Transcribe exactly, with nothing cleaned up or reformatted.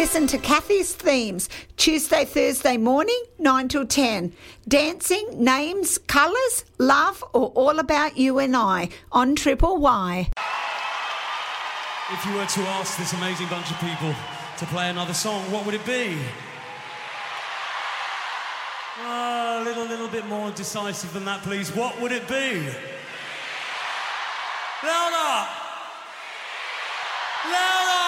Listen to Kathy's Themes, Tuesday, Thursday morning, nine till ten. Dancing, names, colours, love, or all about you and I on Triple Y. If you were to ask this amazing bunch of people to play another song, what would it be? Uh, a little, little bit more decisive than that, please. What would it be? Louder! Louder!